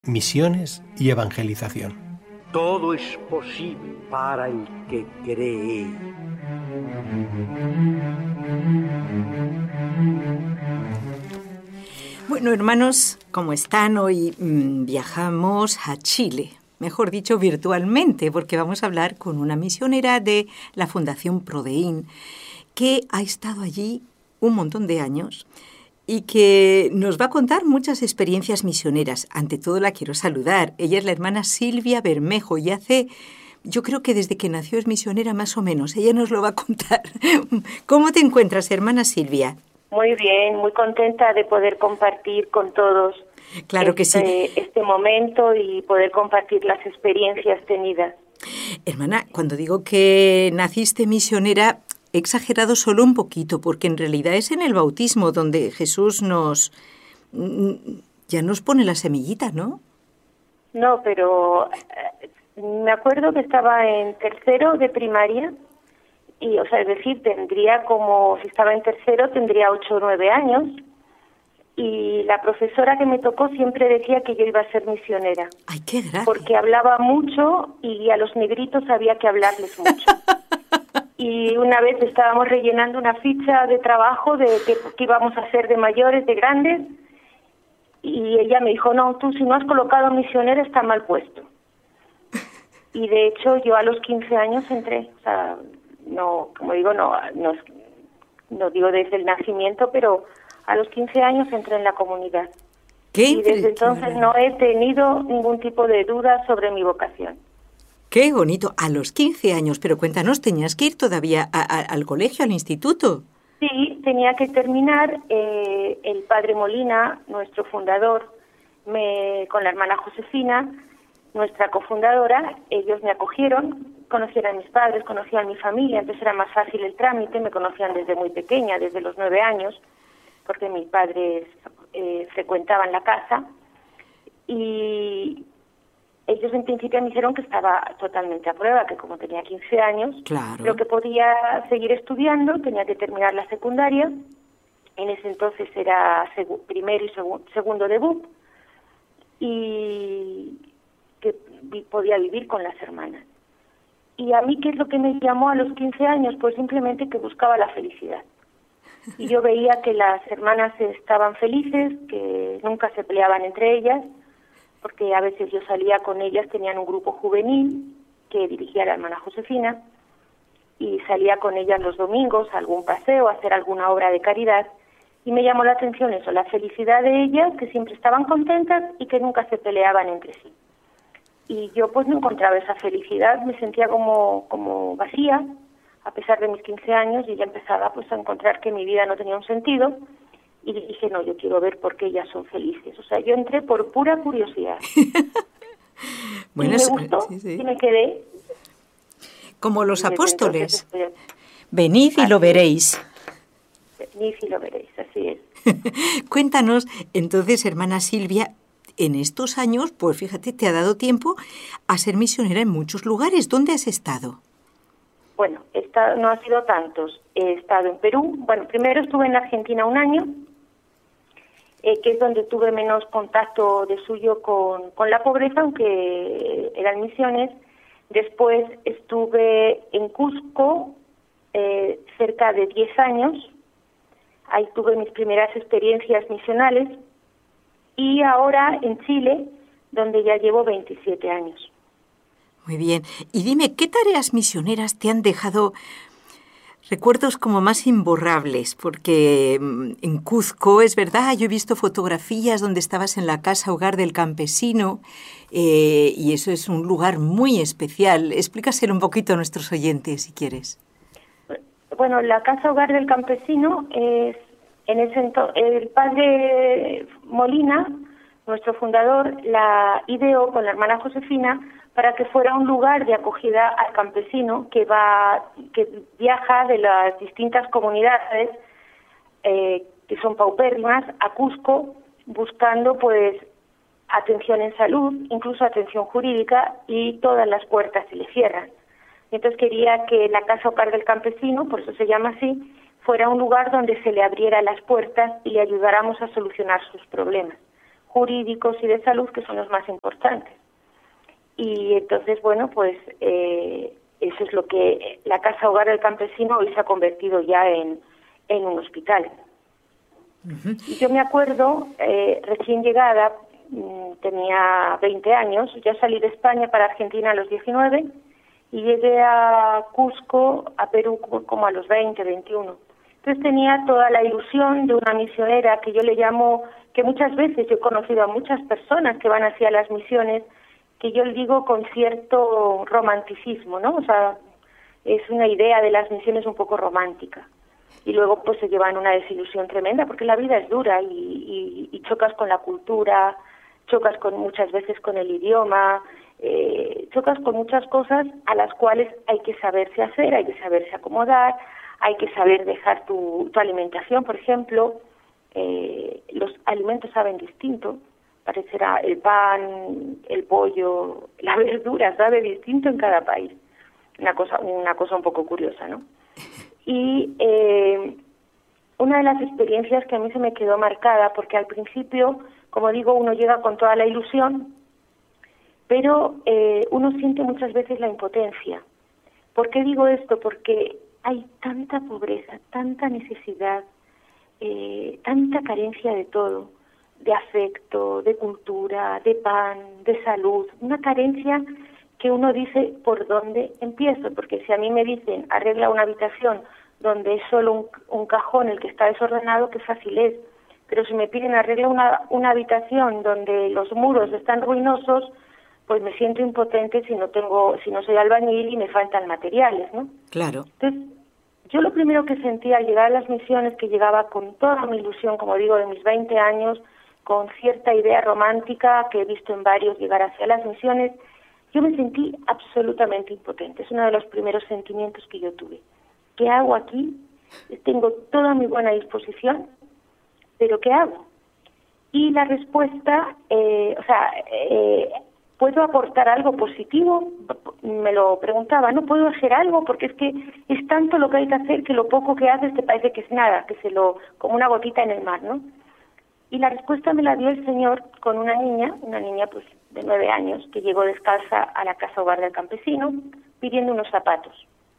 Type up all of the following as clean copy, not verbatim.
misiones y evangelización. Todo es posible para el que cree. Bueno, hermanos, ¿cómo están? Hoy viajamos a Chile, mejor dicho, virtualmente, porque vamos a hablar con una misionera de la Fundación Prodeín, que ha estado allí un montón de años y que nos va a contar muchas experiencias misioneras. Ante todo la quiero saludar. Ella es la hermana Silvia Bermejo y yo creo que desde que nació es misionera más o menos. Ella nos lo va a contar. ¿Cómo te encuentras, hermana Silvia? Muy bien, muy contenta de poder compartir con todos claro que sí. Este momento y poder compartir las experiencias tenidas. Hermana, cuando digo que naciste misionera, he exagerado solo un poquito, porque en realidad es en el bautismo donde Jesús ya nos pone la semillita, ¿no? No, pero me acuerdo que estaba en tercero de primaria. Y, o sea, es decir, tendría como, si estaba en tercero, tendría 8 o 9 años. Y la profesora que me tocó siempre decía que yo iba a ser misionera. ¡Ay, qué gracia! Porque hablaba mucho y a los negritos había que hablarles mucho. Y una vez estábamos rellenando una ficha de trabajo de qué íbamos a hacer de mayores, de grandes. Y ella me dijo, no, tú si no has colocado misionera está mal puesto. Y de hecho yo a los 15 años entré, o sea... No, como digo, no digo desde el nacimiento, pero a los 15 años entré en la comunidad. Y desde entonces no he tenido ningún tipo de duda sobre mi vocación. ¡Qué bonito! A los 15 años, pero cuéntanos, ¿tenías que ir todavía al colegio, al instituto? Sí, tenía que terminar. El padre Molina, nuestro fundador, con la hermana Josefina, nuestra cofundadora, ellos me acogieron, conocían a mis padres, conocían a mi familia, entonces era más fácil el trámite, me conocían desde muy pequeña, desde los 9 años, porque mis padres frecuentaban la casa, y ellos en principio me dijeron que estaba totalmente a prueba, que como tenía 15 años, claro, pero que podía seguir estudiando, tenía que terminar la secundaria, en ese entonces era primero y segundo de BUP, y que podía vivir con las hermanas. Y a mí, ¿qué es lo que me llamó a los 15 años? Pues simplemente que buscaba la felicidad. Y yo veía que las hermanas estaban felices, que nunca se peleaban entre ellas, porque a veces yo salía con ellas, tenían un grupo juvenil que dirigía la hermana Josefina, y salía con ellas los domingos a algún paseo, a hacer alguna obra de caridad, y me llamó la atención eso, la felicidad de ellas, que siempre estaban contentas y que nunca se peleaban entre sí. Y yo pues no encontraba esa felicidad, me sentía como vacía, a pesar de mis 15 años, y ya empezaba pues a encontrar que mi vida no tenía un sentido, y dije, no, yo quiero ver por qué ellas son felices. O sea, yo entré por pura curiosidad. Bueno, y me gustó, sí. Y me quedé. Como los apóstoles. Venid y lo veréis. Venid y lo veréis, así es. Cuéntanos, entonces, hermana Silvia, en estos años, pues fíjate, te ha dado tiempo a ser misionera en muchos lugares. ¿Dónde has estado? Bueno, no ha sido tantos. He estado en Perú. Bueno, primero estuve en Argentina un año, que es donde tuve menos contacto de suyo con la pobreza, aunque eran misiones. Después estuve en Cusco cerca de 10 años. Ahí tuve mis primeras experiencias misionales. Y ahora en Chile, donde ya llevo 27 años. Muy bien. Y dime, ¿qué tareas misioneras te han dejado recuerdos como más imborrables? Porque en Cuzco, es verdad, yo he visto fotografías donde estabas en la casa hogar del campesino, y eso es un lugar muy especial. Explícaselo un poquito a nuestros oyentes, si quieres. Bueno, la casa hogar del campesino es... el padre Molina, nuestro fundador, la ideó con la hermana Josefina para que fuera un lugar de acogida al campesino que viaja de las distintas comunidades que son paupérrimas a Cusco buscando pues atención en salud, incluso atención jurídica, y todas las puertas se le cierran. Entonces quería que la casa hogar del campesino, por eso se llama así, fuera un lugar donde se le abriera las puertas y le ayudáramos a solucionar sus problemas, jurídicos y de salud, que son los más importantes. Y entonces, bueno, pues eso es lo que la Casa Hogar del Campesino hoy se ha convertido ya en un hospital. Y yo me acuerdo, recién llegada, tenía 20 años, ya salí de España para Argentina a los 19 y llegué a Cusco, a Perú, como a los 20, 21. Entonces tenía toda la ilusión de una misionera, que yo le llamo, que muchas veces yo he conocido a muchas personas que van hacia las misiones, que yo le digo con cierto romanticismo, ¿no? O sea, es una idea de las misiones un poco romántica. Y luego pues se llevan una desilusión tremenda, porque la vida es dura y chocas con la cultura, chocas muchas veces con el idioma, chocas con muchas cosas a las cuales hay que saberse hacer, hay que saberse acomodar, hay que saber dejar tu alimentación, por ejemplo. Los alimentos saben distinto, parecerá el pan, el pollo, la verdura sabe distinto en cada país. Una cosa un poco curiosa, ¿no? Y una de las experiencias que a mí se me quedó marcada, porque al principio, como digo, uno llega con toda la ilusión, pero uno siente muchas veces la impotencia. ¿Por qué digo esto? Porque hay tanta pobreza, tanta necesidad, tanta carencia de todo, de afecto, de cultura, de pan, de salud, una carencia que uno dice, ¿por dónde empiezo? Porque si a mí me dicen, arregla una habitación donde es solo un cajón el que está desordenado, qué fácil es. Pero si me piden arregla una habitación donde los muros están ruinosos, pues me siento impotente si no soy albañil y me faltan materiales, ¿no? Claro. Entonces, yo lo primero que sentí al llegar a las misiones, que llegaba con toda mi ilusión, como digo, de mis 20 años, con cierta idea romántica que he visto en varios llegar hacia las misiones, yo me sentí absolutamente impotente. Es uno de los primeros sentimientos que yo tuve. ¿Qué hago aquí? Tengo toda mi buena disposición, pero ¿qué hago? Y la respuesta, ¿puedo aportar algo positivo? Me lo preguntaba, ¿no puedo hacer algo? Porque es que es tanto lo que hay que hacer que lo poco que haces te parece que es nada, como una gotita en el mar, ¿no? Y la respuesta me la dio el Señor con una niña pues de 9 años, que llegó descalza a la Casa Hogar del Campesino pidiendo unos zapatos.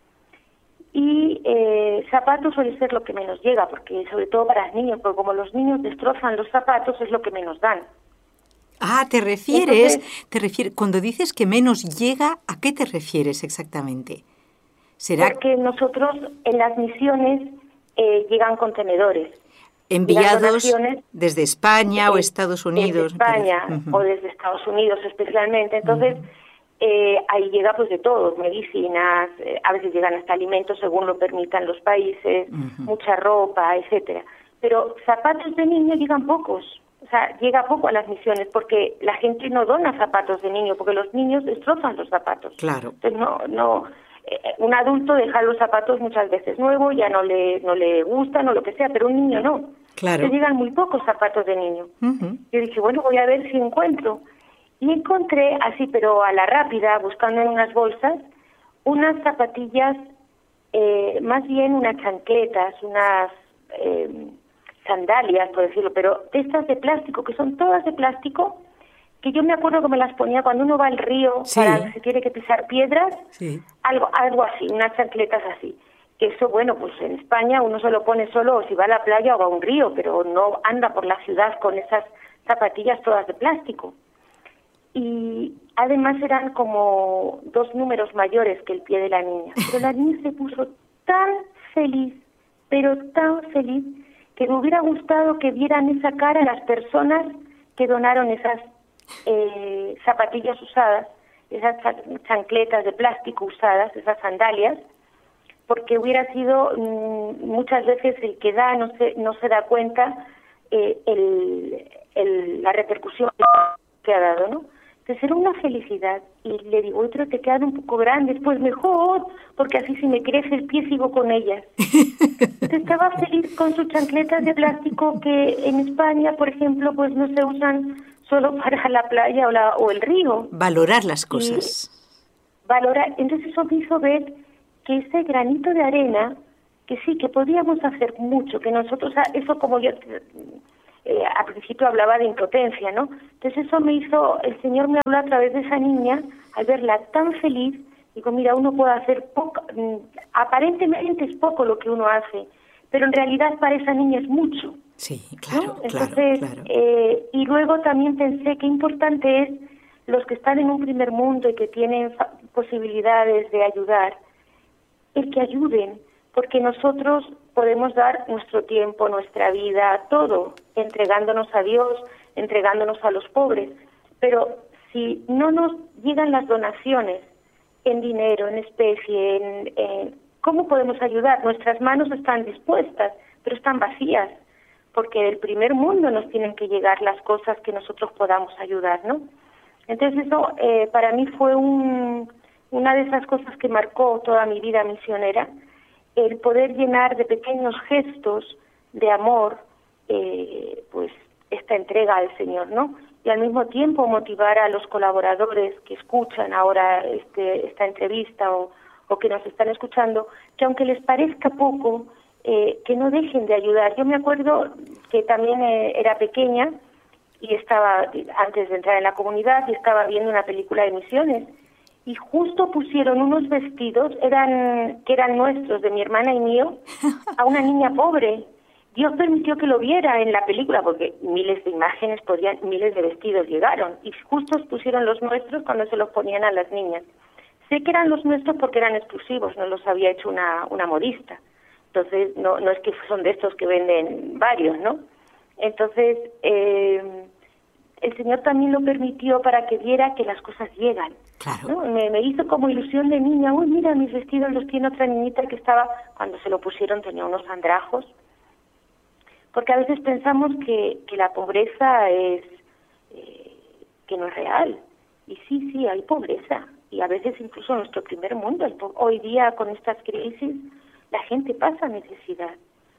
Y zapatos suele ser lo que menos llega, porque sobre todo para los niños, porque como los niños destrozan los zapatos es lo que menos dan. Ah, ¿te refieres, cuando dices que menos llega, ¿a qué te refieres exactamente? ¿Será? Porque nosotros en las misiones llegan contenedores. Enviados desde España o Estados Unidos. Desde España o desde Estados Unidos especialmente. Entonces, ahí llega pues de todo, medicinas, a veces llegan hasta alimentos según lo permitan los países, mucha ropa, etcétera. Pero zapatos de niño llegan pocos. O sea, llega poco a las misiones porque la gente no dona zapatos de niño, porque los niños destrozan los zapatos. Claro. Entonces, un adulto deja los zapatos muchas veces nuevos, ya no le gustan o lo que sea, pero un niño no. Claro. Entonces llegan muy pocos zapatos de niño. Yo dije, bueno, voy a ver si encuentro. Y encontré, así pero a la rápida, buscando en unas bolsas, unas zapatillas, más bien unas chancletas, unas sandalias, por decirlo, pero de estas de plástico, que son todas de plástico, que yo me acuerdo que me las ponía cuando uno va al río, para si tiene que pisar piedras, algo así, unas chancletas así. Que eso, bueno, pues en España uno se lo pone solo si va a la playa o va a un río, pero no anda por la ciudad con esas zapatillas todas de plástico. Y además eran como 2 números mayores que el pie de la niña. Pero la niña se puso tan feliz, pero tan feliz, que me hubiera gustado que vieran esa cara las personas que donaron esas zapatillas usadas, esas chancletas de plástico usadas, esas sandalias, porque hubiera sido muchas veces el que da no se da cuenta la repercusión que ha dado, ¿no? Entonces era una felicidad, y le digo, otro te quedan un poco grandes, pues mejor, porque así si me crece el pie sigo con ellas. Entonces estaba feliz con sus chancletas de plástico que en España, por ejemplo, pues no se usan solo para la playa o el río. Valorar las cosas. Entonces eso me hizo ver que ese granito de arena, que sí, que podíamos hacer mucho, que nosotros, eso como yo al principio hablaba de impotencia, ¿no? Entonces eso me hizo, el Señor me habló a través de esa niña, al verla tan feliz, digo, mira, uno puede hacer poco, aparentemente es poco lo que uno hace, pero en realidad para esa niña es mucho. Sí, claro, ¿no? Entonces, claro. Y luego también pensé qué importante es los que están en un primer mundo y que tienen posibilidades de ayudar, el que ayuden, porque nosotros podemos dar nuestro tiempo, nuestra vida, todo, entregándonos a Dios, entregándonos a los pobres, pero si no nos llegan las donaciones en dinero, en especie, ¿cómo podemos ayudar? Nuestras manos están dispuestas, pero están vacías, porque del primer mundo nos tienen que llegar las cosas que nosotros podamos ayudar, ¿no? Entonces eso para mí fue una de esas cosas que marcó toda mi vida misionera, el poder llenar de pequeños gestos de amor, pues esta entrega al Señor, ¿no? Y al mismo tiempo motivar a los colaboradores que escuchan ahora esta entrevista o que nos están escuchando, que aunque les parezca poco, que no dejen de ayudar. Yo me acuerdo que también era pequeña y estaba, antes de entrar en la comunidad, y estaba viendo una película de misiones, y justo pusieron unos vestidos, que eran nuestros, de mi hermana y mío, a una niña pobre. Dios permitió que lo viera en la película, porque miles de imágenes miles de vestidos llegaron, y justo pusieron los nuestros cuando se los ponían a las niñas. Sé que eran los nuestros porque eran exclusivos, no los había hecho una modista. Entonces, no es que son de estos que venden varios, ¿no? Entonces, el Señor también lo permitió para que viera que las cosas llegan. Claro. ¿No? Me hizo como ilusión de niña, uy, mira, mis vestidos los tiene otra niñita que estaba, cuando se lo pusieron tenía unos andrajos. Porque a veces pensamos que la pobreza es, que no es real. Y sí, hay pobreza. Y a veces incluso en nuestro primer mundo, hoy día con estas crisis, la gente pasa necesidad.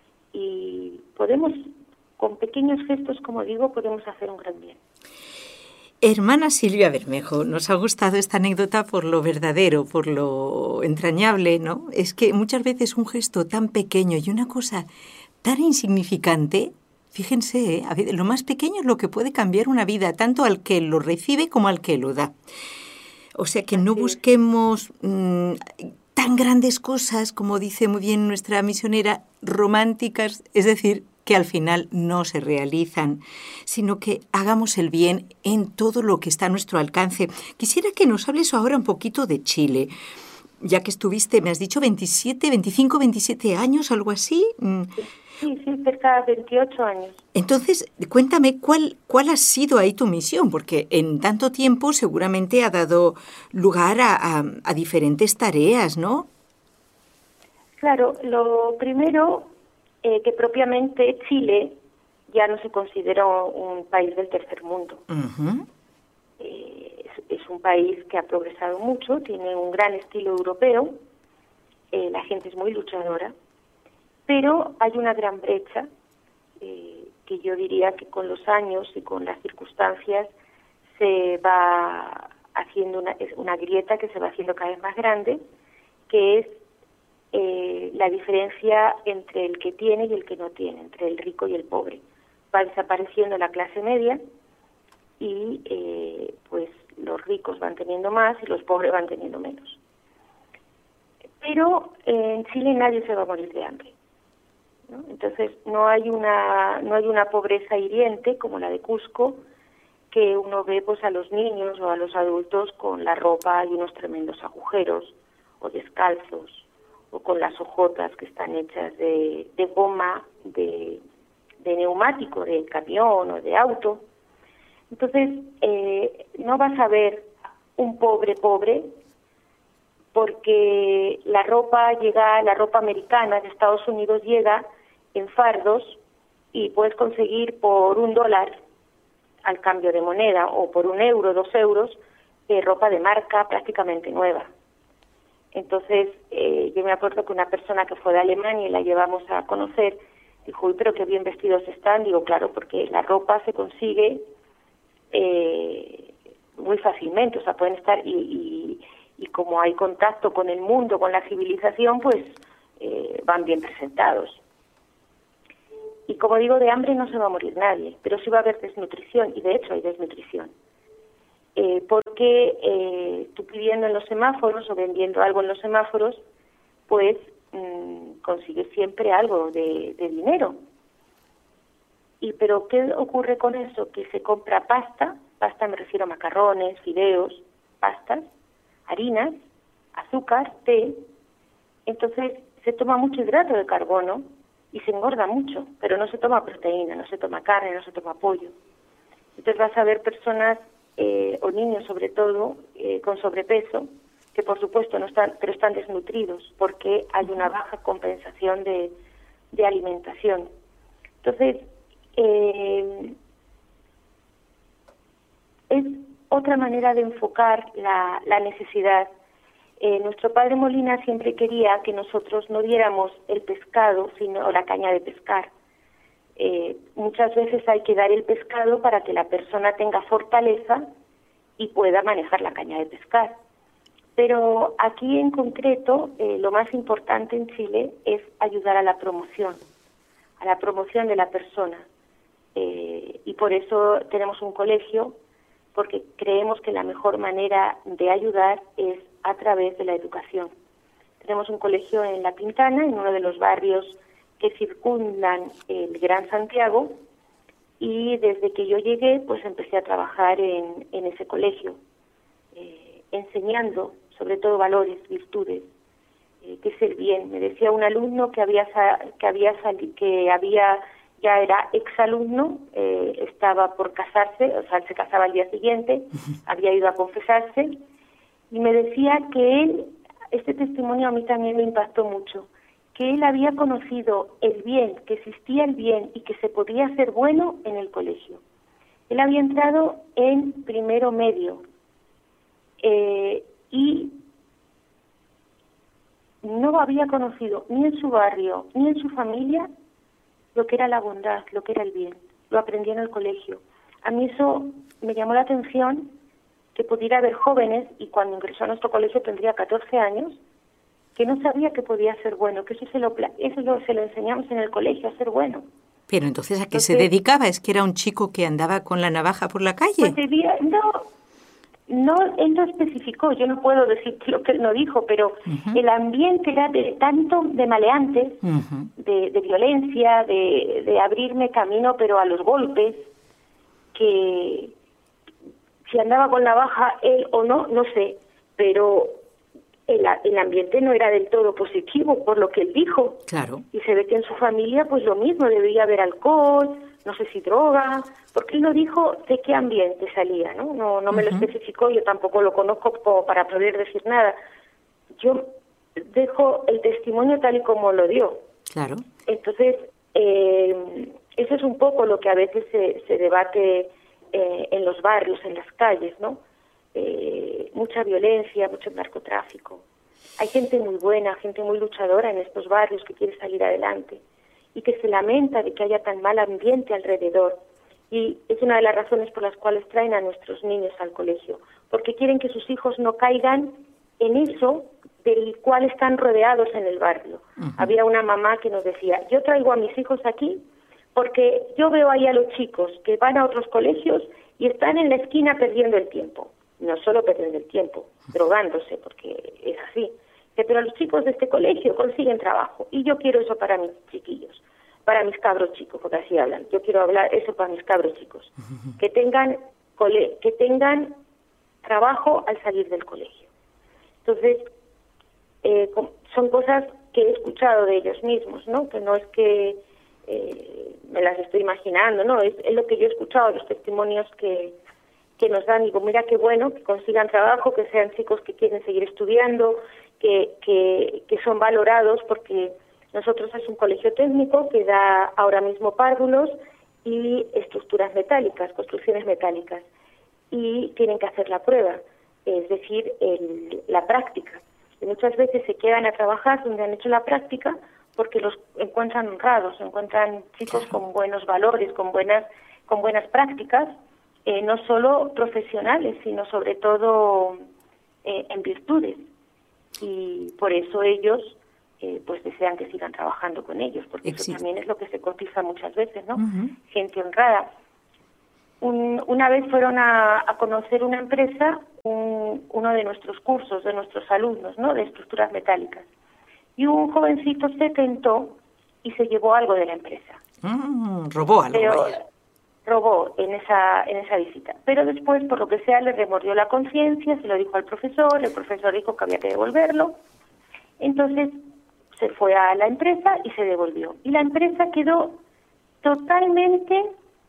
Y podemos, con pequeños gestos, como digo, podemos hacer un gran bien. Hermana Silvia Bermejo, nos ha gustado esta anécdota por lo verdadero, por lo entrañable, ¿no? Es que muchas veces un gesto tan pequeño y una cosa tan insignificante, fíjense, a veces lo más pequeño es lo que puede cambiar una vida, tanto al que lo recibe como al que lo da. O sea que no busquemos tan grandes cosas, como dice muy bien nuestra misionera, románticas, es decir, que al final no se realizan, sino que hagamos el bien en todo lo que está a nuestro alcance. Quisiera que nos hables ahora un poquito de Chile, ya que estuviste, me has dicho 25, 27 años, algo así. Sí, cerca de 28 años. Entonces, cuéntame, ¿cuál ha sido ahí tu misión? Porque en tanto tiempo seguramente ha dado lugar a diferentes tareas, ¿no? Claro, lo primero, que propiamente Chile ya no se consideró un país del tercer mundo. Uh-huh. Es un país que ha progresado mucho, tiene un gran estilo europeo, la gente es muy luchadora, pero hay una gran brecha que yo diría que con los años y con las circunstancias se va haciendo una grieta que se va haciendo cada vez más grande, que es la diferencia entre el que tiene y el que no tiene, entre el rico y el pobre. Va desapareciendo la clase media y pues los ricos van teniendo más y los pobres van teniendo menos. Pero en Chile nadie se va a morir de hambre, ¿no? Entonces no hay una pobreza hiriente como la de Cusco, que uno ve pues a los niños o a los adultos con la ropa y unos tremendos agujeros, o descalzos, o con las hojotas que están hechas de goma, de neumático, de camión o de auto. Entonces, no vas a ver un pobre, porque la ropa americana de Estados Unidos llega en fardos y puedes conseguir por $1 al cambio de moneda, o por €1, €2, ropa de marca prácticamente nueva. Entonces, yo me acuerdo que una persona que fue de Alemania y la llevamos a conocer, dijo, uy, pero qué bien vestidos están. Digo, claro, porque la ropa se consigue muy fácilmente, o sea, pueden estar, y como hay contacto con el mundo, con la civilización, pues van bien presentados. Y como digo, de hambre no se va a morir nadie, pero sí va a haber desnutrición, y de hecho hay desnutrición. Porque tú pidiendo en los semáforos o vendiendo algo en los semáforos, pues consigues siempre algo de dinero. Pero ¿qué ocurre con eso? Que se compra pasta me refiero a macarrones, fideos, pastas, harinas, azúcar, té. Entonces se toma mucho hidrato de carbono y se engorda mucho, pero no se toma proteína, no se toma carne, no se toma pollo. Entonces vas a ver personas, o niños sobre todo, con sobrepeso, que por supuesto no están, pero están desnutridos, porque hay una baja compensación de alimentación. Entonces, es otra manera de enfocar la necesidad. Nuestro padre Molina siempre quería que nosotros no diéramos el pescado, sino la caña de pescar. Muchas veces hay que dar el pescado para que la persona tenga fortaleza y pueda manejar la caña de pescar. Pero aquí en concreto, lo más importante en Chile es ayudar a la promoción de la persona. Y por eso tenemos un colegio, porque creemos que la mejor manera de ayudar es a través de la educación. Tenemos un colegio en La Pintana, en uno de los barrios que circundan el Gran Santiago, y desde que yo llegué, pues empecé a trabajar en ese colegio, enseñando sobre todo valores, virtudes, que es el bien. Me decía un alumno que ya era exalumno, estaba por casarse, o sea, se casaba al día siguiente, había ido a confesarse, y me decía que este testimonio a mí también me impactó mucho, que él había conocido el bien, que existía el bien y que se podía hacer bueno en el colegio. Él había entrado en primero medio y no había conocido ni en su barrio ni en su familia lo que era la bondad, lo que era el bien. Lo aprendí en el colegio. A mí eso me llamó la atención, que pudiera haber jóvenes, y cuando ingresó a nuestro colegio tendría 14 años, que no sabía que podía ser bueno, que eso se lo enseñamos en el colegio, a ser bueno. Pero entonces, ¿a qué se dedicaba? ¿Es que era un chico que andaba con la navaja por la calle? Pues no, él no especificó, yo no puedo decir lo que él no dijo, pero el ambiente era de maleantes, de violencia, de abrirme camino, pero a los golpes, que si andaba con navaja él o no, no sé, pero el ambiente no era del todo positivo, por lo que él dijo. Claro. Y se ve que en su familia, pues lo mismo, debía haber alcohol, no sé si droga, porque él no dijo de qué ambiente salía, ¿no? No me lo especificó, yo tampoco lo conozco como para poder decir nada. Yo dejo el testimonio tal y como lo dio. Claro. Entonces, eso es un poco lo que a veces se debate en los barrios, en las calles, ¿no? Mucha violencia, mucho narcotráfico. Hay gente muy buena, gente muy luchadora en estos barrios que quiere salir adelante y que se lamenta de que haya tan mal ambiente alrededor. Y es una de las razones por las cuales traen a nuestros niños al colegio, porque quieren que sus hijos no caigan en eso del cual están rodeados en el barrio. Había una mamá que nos decía, yo traigo a mis hijos aquí porque yo veo ahí a los chicos que van a otros colegios y están en la esquina perdiendo el tiempo. No solo perdiendo el tiempo, drogándose, porque es así. Pero los chicos de este colegio consiguen trabajo y yo quiero eso para mis chiquillos, para mis cabros chicos, porque así hablan. Yo quiero hablar eso para mis cabros chicos, que tengan trabajo al salir del colegio. Entonces, son cosas que he escuchado de ellos mismos, ¿no? Que no es que me las estoy imaginando, ¿no? Es lo que yo he escuchado, los testimonios que nos dan. Digo, mira qué bueno, que consigan trabajo, que sean chicos que quieren seguir estudiando, que son valorados, porque nosotros es un colegio técnico que da ahora mismo párvulos y estructuras metálicas, construcciones metálicas, y tienen que hacer la prueba, es decir, la práctica. Y muchas veces se quedan a trabajar donde han hecho la práctica porque los encuentran honrados, encuentran chicos con buenos valores, con buenas prácticas, no solo profesionales, sino sobre todo en virtudes. Y por eso ellos pues desean que sigan trabajando con ellos, porque eso también es lo que se cotiza muchas veces, ¿no? Uh-huh. Gente honrada. Una vez fueron a conocer una empresa, uno de nuestros cursos, de nuestros alumnos, ¿no?, de estructuras metálicas. Y un jovencito se tentó y se llevó algo de la empresa. Robó algo. Pero robó en esa visita. Pero después, por lo que sea, le remordió la conciencia, se lo dijo al profesor, el profesor dijo que había que devolverlo. Entonces se fue a la empresa y se devolvió. Y la empresa quedó totalmente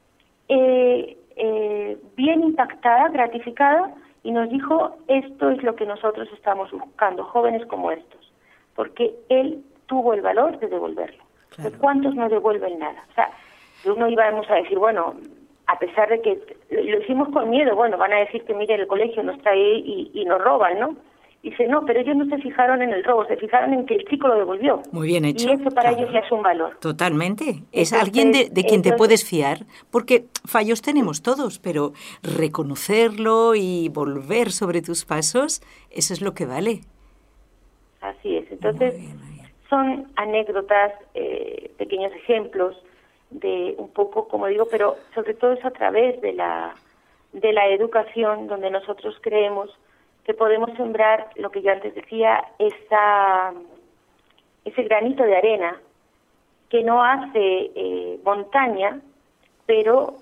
bien impactada, gratificada, y nos dijo: esto es lo que nosotros estamos buscando, jóvenes como estos, porque él tuvo el valor de devolverlo. Claro. ¿De cuántos no devuelven nada? O sea, uno íbamos a decir, bueno, a pesar de que lo hicimos con miedo, bueno, van a decir que mire, el colegio nos trae y nos roban, ¿no? Dice, no, pero ellos no se fijaron en el robo, se fijaron en que el chico lo devolvió. Muy bien hecho. Y eso para ellos ya es un valor. Totalmente. Es alguien de quien te puedes fiar, porque fallos tenemos todos, pero reconocerlo y volver sobre tus pasos, eso es lo que vale. Así es. Entonces, muy bien. Son anécdotas, pequeños ejemplos de un poco, como digo, pero sobre todo es a través de la educación donde nosotros creemos que podemos sembrar lo que yo antes decía, ese granito de arena que no hace montaña, pero,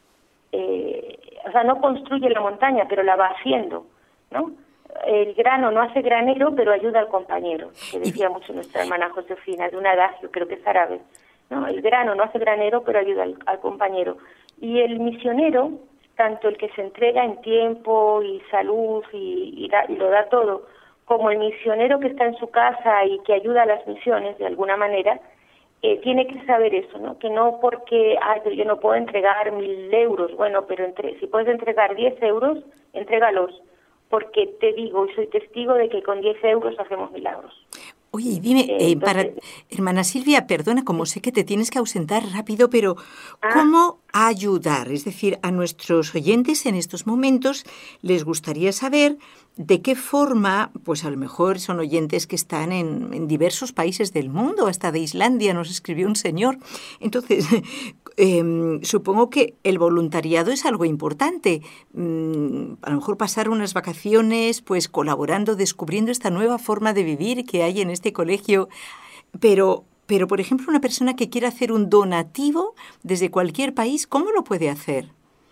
o sea, no construye la montaña, pero la va haciendo, ¿no? El grano no hace granero, pero ayuda al compañero, que decía mucho nuestra hermana Josefina, de un adagio, creo que es árabe, ¿no? El grano no hace granero, pero ayuda al compañero. Y el misionero, tanto el que se entrega en tiempo y salud y lo da todo, como el misionero que está en su casa y que ayuda a las misiones de alguna manera, tiene que saber eso, ¿no? Que no porque, pero yo no puedo entregar 1.000 euros, bueno, pero si puedes entregar 10 euros, entrégalos, porque te digo y soy testigo de que con 10 euros hacemos milagros. Oye, dime, hermana Silvia, perdona, como sé que te tienes que ausentar rápido, pero ¿cómo ayudar? Es decir, a nuestros oyentes en estos momentos les gustaría saber de qué forma, pues a lo mejor son oyentes que están en diversos países del mundo, hasta de Islandia nos escribió un señor. Entonces, supongo que el voluntariado es algo importante. A lo mejor pasar unas vacaciones pues colaborando, descubriendo esta nueva forma de vivir que hay en este colegio. Pero, por ejemplo, una persona que quiera hacer un donativo desde cualquier país, ¿cómo lo puede hacer?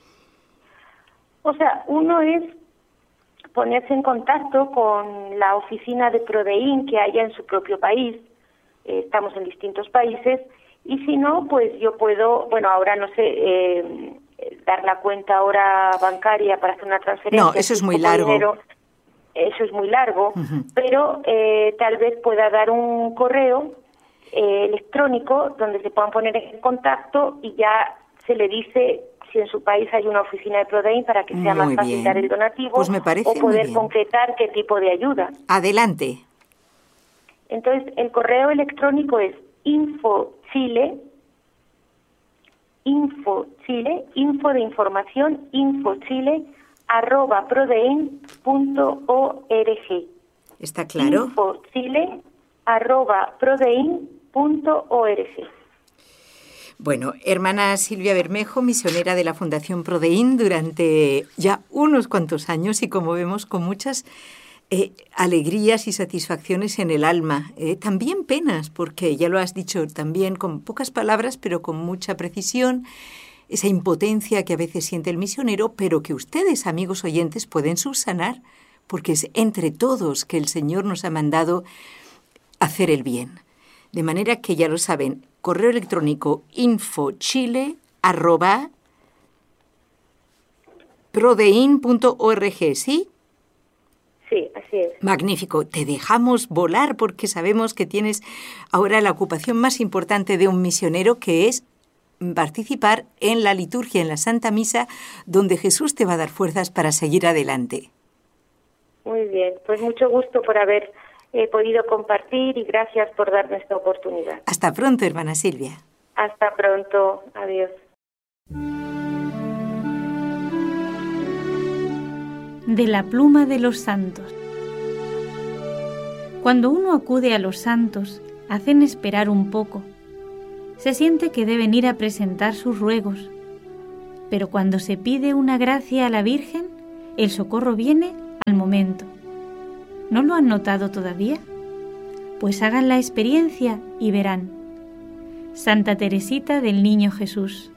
O sea, uno es ponerse en contacto con la oficina de Prodein que haya en su propio país. Estamos en distintos países. Y si no, pues yo puedo, bueno, ahora no sé, dar la cuenta ahora bancaria para hacer una transferencia. No, eso es muy largo. Dinero, eso es muy largo, pero tal vez pueda dar un correo electrónico donde se puedan poner en contacto y ya se le dice si en su país hay una oficina de Prodein para que sea más fácil dar el donativo, pues me parece o poder concretar qué tipo de ayuda. Adelante. Entonces, el correo electrónico es infochile, info de información, infochile@prodein.org. ¿Está claro? infochile@prodein.org. Bueno, hermana Silvia Bermejo, misionera de la Fundación Prodein durante ya unos cuantos años y como vemos con muchas alegrías y satisfacciones en el alma, también penas, porque ya lo has dicho también con pocas palabras, pero con mucha precisión, esa impotencia que a veces siente el misionero, pero que ustedes, amigos oyentes, pueden subsanar, porque es entre todos que el Señor nos ha mandado hacer el bien. De manera que ya lo saben, correo electrónico infochile@prodein.org, ¿sí? Sí, así es. Magnífico. Te dejamos volar porque sabemos que tienes ahora la ocupación más importante de un misionero, que es participar en la liturgia, en la Santa Misa, donde Jesús te va a dar fuerzas para seguir adelante. Muy bien, pues mucho gusto por haber podido compartir y gracias por darme esta oportunidad. Hasta pronto, hermana Silvia. Hasta pronto. Adiós. De la pluma de los santos. Cuando uno acude a los santos, hacen esperar un poco. Se siente que deben ir a presentar sus ruegos, pero cuando se pide una gracia a la Virgen, el socorro viene al momento. ¿No lo han notado todavía? Pues hagan la experiencia y verán. Santa Teresita del Niño Jesús.